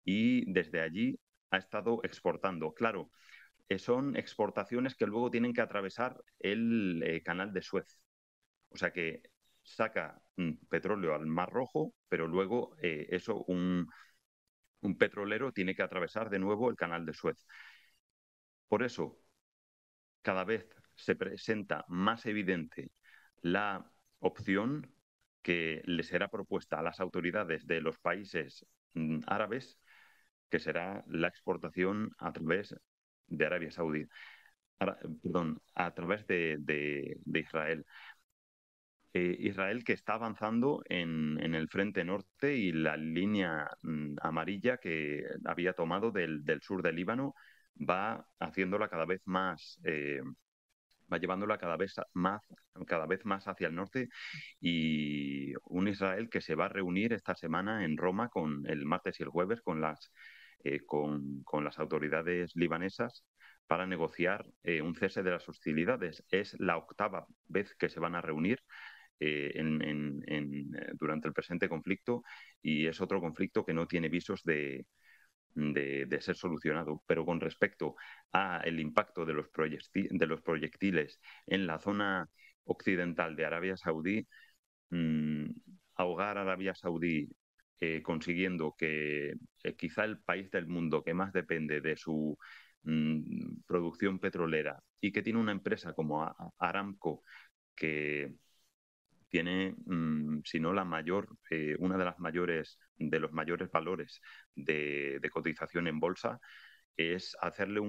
y desde allí ha estado exportando. Claro, son exportaciones que luego tienen que atravesar el canal de Suez. O sea que saca petróleo al Mar Rojo, pero luego un petrolero tiene que atravesar de nuevo el canal de Suez. Por eso, cada vez se presenta más evidente la opción que le será propuesta a las autoridades de los países árabes, que será la exportación a través de Arabia Saudí, perdón, a través de Israel. Israel que está avanzando en el frente norte y la línea amarilla que había tomado del sur del Líbano va haciéndola cada vez más, va llevándola cada vez más hacia el norte, y un Israel que se va a reunir esta semana en Roma con el martes y el jueves con las autoridades libanesas para negociar un cese de las hostilidades. Es la octava vez que se van a reunir durante el presente conflicto, y es otro conflicto que no tiene visos de ser solucionado. Pero con respecto a el impacto de los proyectiles en la zona occidental de Arabia Saudí, mmm, ahogar a Arabia Saudí consiguiendo que quizá el país del mundo que más depende de su producción petrolera y que tiene una empresa como Aramco, que tiene, si no la mayor, una de las mayores, de los mayores valores de cotización en bolsa, es hacerle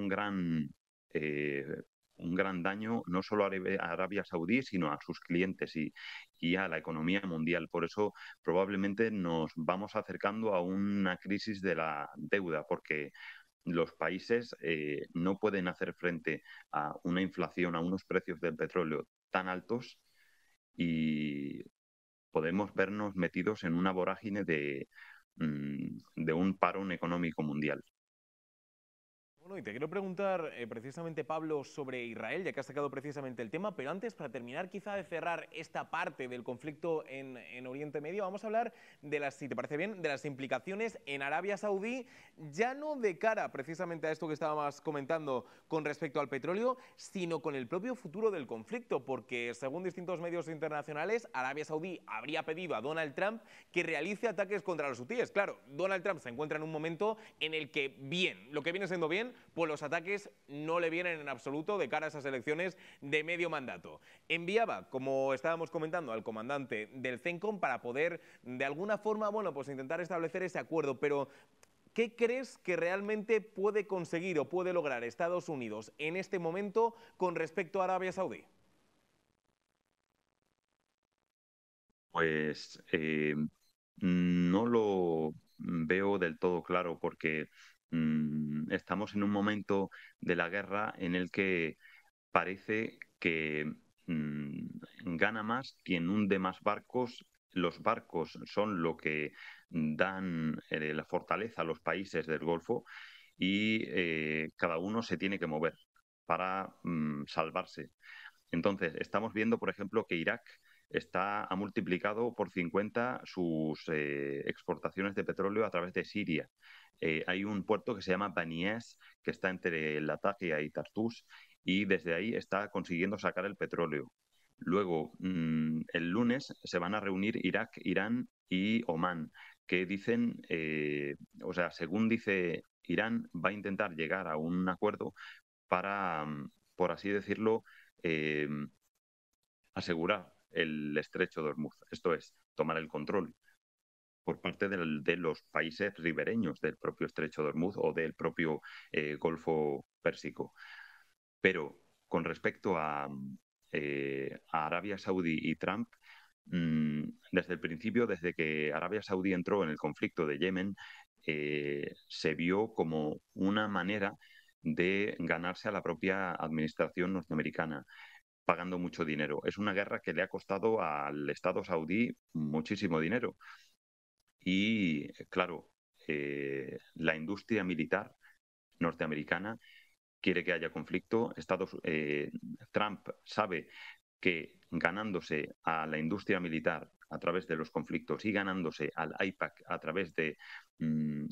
eh, un gran daño no solo a Arabia Saudí, sino a sus clientes y a la economía mundial. Por eso probablemente nos vamos acercando a una crisis de la deuda, porque los países no pueden hacer frente a una inflación, a unos precios del petróleo tan altos, y podemos vernos metidos en una vorágine de un parón económico mundial. Bueno, y te quiero preguntar precisamente, Pablo, sobre Israel, ya que has sacado precisamente el tema, pero antes, para terminar quizá de cerrar esta parte del conflicto en Oriente Medio, vamos a hablar de las, si te parece bien, de las implicaciones en Arabia Saudí, ya no de cara precisamente a esto que estábamos comentando con respecto al petróleo, sino con el propio futuro del conflicto, porque según distintos medios internacionales, Arabia Saudí habría pedido a Donald Trump que realice ataques contra los hutíes. Claro, Donald Trump se encuentra en un momento en el que, bien, lo que viene siendo bien, pues los ataques no le vienen en absoluto de cara a esas elecciones de medio mandato. Enviaba, como estábamos comentando, al comandante del CENTCOM para poder, de alguna forma, bueno, pues intentar establecer ese acuerdo, pero ¿qué crees que realmente puede conseguir o puede lograr Estados Unidos en este momento con respecto a Arabia Saudí? Pues no lo veo del todo claro, porque estamos en un momento de la guerra en el que parece que gana más quien hunde más barcos. Los barcos son lo que dan la fortaleza a los países del Golfo, y cada uno se tiene que mover para salvarse. Entonces, estamos viendo, por ejemplo, que Irak ha multiplicado por 50 sus exportaciones de petróleo a través de Siria. Hay un puerto que se llama Banias, que está entre Latakia y Tartus, y desde ahí está consiguiendo sacar el petróleo. Luego, el lunes se van a reunir Irak, Irán y Omán, que dicen, o sea, según dice Irán, va a intentar llegar a un acuerdo para, por así decirlo, eh, asegurar el estrecho de Hormuz. Esto es, tomar el control por parte de los países ribereños del propio estrecho de Hormuz o del propio Golfo Pérsico. Pero con respecto a Arabia Saudí y Trump, desde el principio, desde que Arabia Saudí entró en el conflicto de Yemen, se vio como una manera de ganarse a la propia administración norteamericana, pagando mucho dinero. Es una guerra que le ha costado al Estado saudí muchísimo dinero. Y, claro, la industria militar norteamericana quiere que haya conflicto. Trump sabe que ganándose a la industria militar a través de los conflictos y ganándose al AIPAC a través de